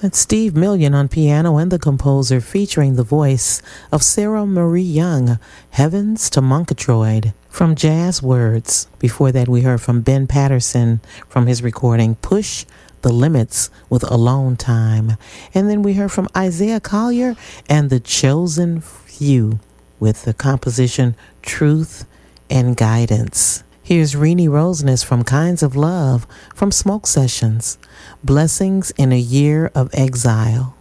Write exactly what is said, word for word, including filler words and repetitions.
That's Steve Million on piano and the composer featuring the voice of Sarah Marie Young, Heavens to Murgatroyd from Jazz Words. Before that, we heard from Ben Patterson from his recording Push the Limits with Alone Time. And then we heard from Isaiah Collier and the Chosen Few with the composition Truth and Guidance. Here's Renee Roseness from Kinds of Love from Smoke Sessions. Blessings in a Year of Exile.